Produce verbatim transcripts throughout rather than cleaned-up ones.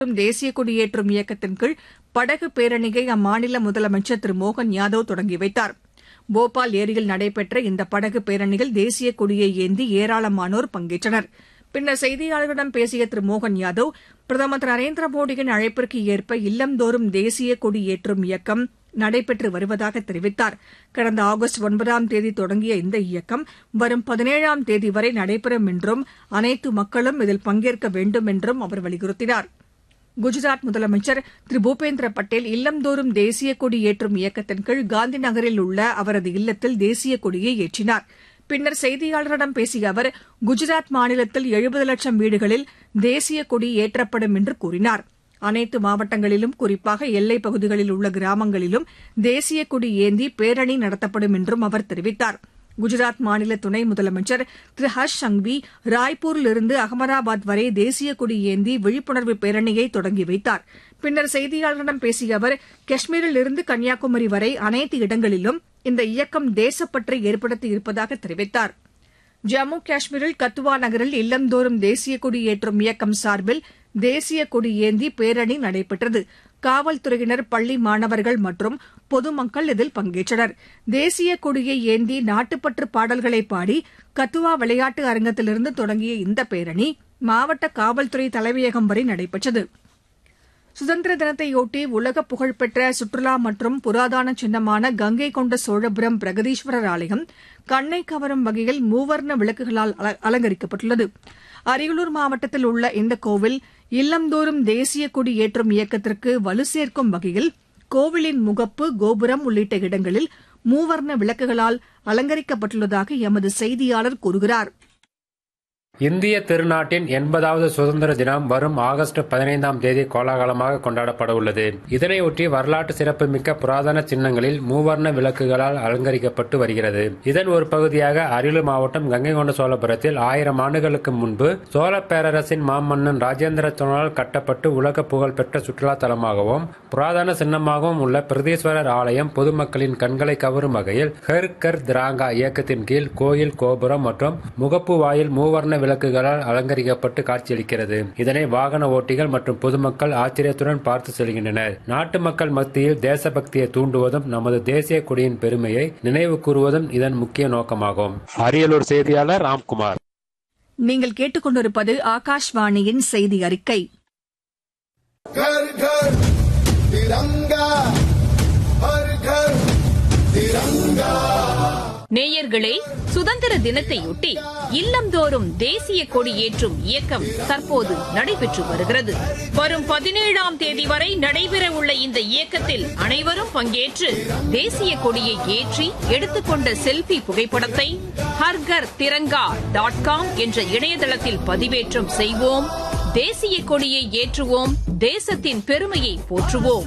தேசிய கொடியேற்றும் இயக்கத்தின் கீழ் படகு பேரணியை அம்மாநில முதலமைச்சர் திரு மோகன் யாதவ் தொடங்கி வைத்தார். போபால் ஏரியில் நடைபெற்ற இந்த படகு பேரணியில் தேசிய கொடியை ஏந்தி ஏராளமானோர் பங்கேற்றனர். பின்னர் செய்தியாளர்களிடம் பேசிய திரு மோகன் யாதவ், பிரதமர் திரு நரேந்திர மோடியின் அழைப்பிற்கு ஏற்ப இல்லந்தோறும் தேசிய கொடி ஏற்றும் இயக்கம் நடைபெற்று வருவதாக தெரிவித்தார். கடந்த ஆகஸ்ட் ஒன்பதாம் தேதி தொடங்கிய இந்த இயக்கம் வரும் பதினேழாம் தேதி வரை நடைபெறும் என்றும் அனைத்து மக்களும் இதில் பங்கேற்க வேண்டும் என்றும் அவர் வலியுறுத்தினார். குஜராத் முதலமைச்சர் திரு பூபேந்திர பட்டேல் இல்லந்தோறும் தேசிய கொடி ஏற்றும் இயக்கத்தின் கீழ் காந்தி நகரில் உள்ள அவரது இல்லத்தில் தேசிய கொடியை ஏற்றினார். பின்னர் செய்தியாளர்களிடம் பேசிய அவர், குஜராத் மாநிலத்தில் எழுபது லட்சம் வீடுகளில் தேசிய கொடி ஏற்றப்படும் என்று கூறினார். அனைத்து மாவட்டங்களிலும், குறிப்பாக எல்லைப் பகுதிகளில் உள்ள கிராமங்களிலும் தேசிய கொடி ஏந்தி பேரணி நடத்தப்படும் என்றும் அவர் தெரிவித்தார். குஜராத் மாநில துணை முதலமைச்சர் திரு ஹர்ஷ் சங்வி ராய்ப்பூரிலிருந்து அகமதாபாத் வரை தேசிய கொடி ஏந்தி விழிப்புணர்வு பேரணியை தொடங்கி வைத்தார். பின்னர் செய்தியாளர்களிடம் பேசிய அவர், காஷ்மீரிலிருந்து கன்னியாகுமரி வரை அனைத்து இடங்களிலும் இந்த இயக்கம் தேசப்பற்றை ஏற்படுத்தி இருப்பதாக தெரிவித்தார். ஜம்மு காஷ்மீரில் கத்துவா நகரில் இல்லந்தோறும் தேசிய கொடி ஏற்றும் இயக்கம் சார்பில் தேசிய கொடி ஏந்தி பேரணி நடைபெற்றது. காவல்துறையினர், பள்ளி மாணவர்கள் மற்றும் பொதுமக்கள் இதில் பங்கேற்றனர். தேசிய கொடியை ஏந்தி நாட்டுப்பற்று பாடல்களை பாடி கத்துவா விளையாட்டு அரங்கத்திலிருந்து தொடங்கிய இந்த பேரணி மாவட்ட காவல்துறை தலைமையகம் வரை நடைபெற்றது. சுதந்திர தினத்தையொட்டி உலக புகழ்பெற்ற சுற்றுலா மற்றும் புராதன சின்னமான கங்கை கொண்ட சோழபுரம் பிரகதீஸ்வரர் ஆலயம் கண்ணை கவரும் வகையில் மூவர்ண விளக்குகளால் அலங்கரிக்கப்பட்டுள்ளது. அரியலூர் மாவட்டத்தில் உள்ள இந்த கோவில் இல்லந்தோறும் தேசிய கொடி ஏற்றும் இயக்கத்திற்கு வலு சேர்க்கும் வகையில் கோவிலின் முகப்பு, கோபுரம் உள்ளிட்ட இடங்களில் மூவர்ண விளக்குகளால் அலங்கரிக்கப்பட்டுள்ளதாக எமது செய்தியாளர் கூறுகிறார். இந்திய திருநாட்டின் எண்பதாவது சுதந்திர தினம் வரும் ஆகஸ்ட் பதினைந்தாம் தேதி கோலாகலமாக கொண்டாடப்பட உள்ளது. இதனையொட்டி வரலாற்று சிறப்புமிக்க புராதன சின்னங்களில் மூவர்ண விளக்குகளால் அலங்கரிக்கப்பட்டு வருகிறது. இதன் ஒரு பகுதியாக அரியலூர் மாவட்டம் கங்கை கொண்ட சோழபுரத்தில் ஆயிரம் ஆண்டுகளுக்கு முன்பு சோழ பேரரசின் மாமன்னன் ராஜேந்திர சோழனால் கட்டப்பட்டு உலக புகழ்பெற்ற சுற்றுலா தலமாகவும் புராதன சின்னமாகவும் உள்ள பிரகதீஸ்வரர் ஆலயம் பொதுமக்களின் கண்களை கவரும் வகையில் ஹர் கர் திராங்கா இயக்கத்தின் கீழ் கோயில் கோபுரம் மற்றும் முகப்பு வாயில் மூவர்ண விளக்குகளால் அலங்கரிக்கப்பட்டு காட்சியளிக்கிறது. இதனை வாகன ஓட்டிகள் மற்றும் பொதுமக்கள் ஆச்சரியத்துடன் பார்த்து செல்கின்றனர். நாட்டு மக்கள் மத்தியில் தேசபக்தியை தூண்டுவதும் நமது தேசிய கொடியின் பெருமையை நினைவு கூறுவதும் இதன் முக்கிய நோக்கமாகும். அரியலூர் செய்தியாளர் ராம்குமார். நீங்கள் கேட்டுக்கொண்டிருப்பது ஆகாஷ்வாணியின் செய்தி அறிக்கை. घर घर तिरंगा, हर घर तिरंगा. நேயர்களே, சுதந்திர தினத்தையொட்டி இல்லந்தோறும் தேசிய கொடி ஏற்றும் இயக்கம் தற்போது நடைபெற்று வருகிறது. வரும் பதினேழாம் தேதி வரை நடைபெறவுள்ள இந்த இயக்கத்தில் அனைவரும் பங்கேற்று தேசிய கொடியை ஏற்றி எடுத்துக்கொண்ட செல்பி புகைப்படத்தை ஹர்கர் திரங்கா டாட் காம் என்ற இணையதளத்தில் பதிவேற்றம் செய்வோம். தேசிய கொடியை ஏற்றுவோம். தேசத்தின் பெருமையை போற்றுவோம்.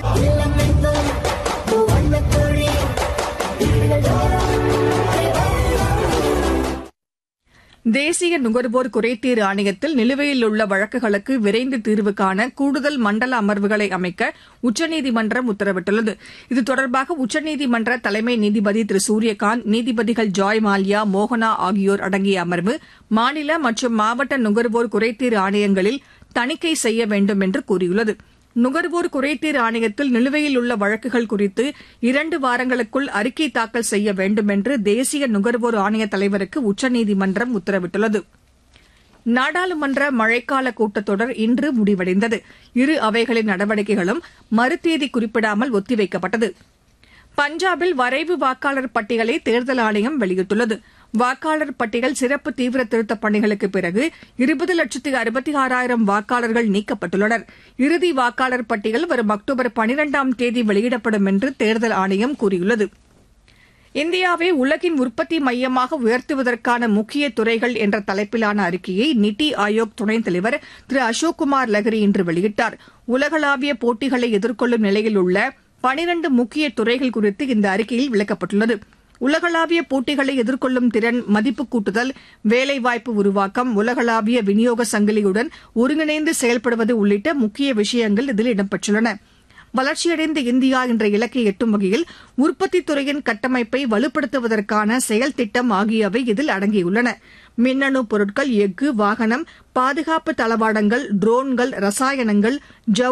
தேசிய நுகர்வோர் குறைதீர் ஆணையத்தில் நிலுவையில் உள்ள வழக்குகளுக்கு விரைந்து தீர்வு காண கூடுதல் மண்டல அமர்வுகளை அமைக்க உச்சநீதிமன்றம் உத்தரவிட்டுள்ளது. இது தொடர்பாக உச்சநீதிமன்ற தலைமை நீதிபதி திரு சூரியகாந்த், நீதிபதிகள் ஜாய் மால்யா, மோகனா ஆகியோர் அடங்கிய அமர்வு மாநில மற்றும் மாவட்ட நுகர்வோர் குறைதீர் ஆணையங்களில் தணிக்கை செய்ய வேண்டும் என்று கூறியுள்ளது. நுகர்வோர் குறைதீர் ஆணையத்தில் நிலுவையில் உள்ள வழக்குகள் குறித்து இரண்டு வாரங்களுக்குள் அறிக்கை தாக்கல் செய்ய வேண்டும் என்று தேசிய நுகர்வோர் ஆணைய தலைவருக்கு உச்சநீதிமன்றம் உத்தரவிட்டுள்ளது. நாடாளுமன்ற மழைக்கால கூட்டத்தொடர் இன்று முடிவடைந்தது. இரு அவைகளின் நடவடிக்கைகளும் மறுதேதி குறிப்பிடாமல் ஒத்திவைக்கப்பட்டது. பஞ்சாபில் வரைவு வாக்காளர் பட்டியலை தேர்தல் ஆணையம் வெளியிட்டுள்ளது. வாக்காளர் பட்டியல் சிறப்பு தீவிர திருத்தப் பணிகளுக்கு பிறகு இருபது லட்சத்து அறுபத்தி ஆறாயிரம் வாக்காளர்கள் நீக்கப்பட்டுள்ளனர். இறுதி வாக்காளர் பட்டியல் வரும் அக்டோபர் பனிரெண்டாம் தேதி வெளியிடப்படும் என்று தேர்தல் ஆணையம் கூறியுள்ளது. இந்தியாவை உலகின் உற்பத்தி மையமாக உயர்த்துவதற்கான முக்கிய துறைகள் என்ற தலைப்பிலான அறிக்கையை நித்தி ஆயோக் துணைத் தலைவர் திரு அசோக் குமார் லஹரி இன்று வெளியிட்டார். உலகளாவிய போட்டிகளை எதிர்கொள்ளும் நிலையில் உள்ள பனிரண்டு முக்கிய துறைகள் குறித்து இந்த அறிக்கையில் விளக்கப்பட்டுள்ளது. உலகளாவிய போட்டிகளை எதிர்கொள்ளும் திறன், மதிப்பு கூட்டுதல், வேலைவாய்ப்பு உருவாக்கம், உலகளாவிய விநியோக சங்கிலியுடன் ஒருங்கிணைந்து செயல்படுவது உள்ளிட்ட முக்கிய விஷயங்கள் இதில் இடம்பெற்றுள்ளன. வளர்ச்சியடைந்த இந்தியா என்ற இலக்கை எட்டும் வகையில் உற்பத்தித் துறையின் கட்டமைப்பை வலுப்படுத்துவதற்கான செயல் திட்டம் ஆகியவை இதில் அடங்கியுள்ளன. மின்னணு பொருட்கள், எஃகு, வாகனம், பாதுகாப்பு தளவாடங்கள், ட்ரோன்கள், ரசாயனங்கள், ஜவுளி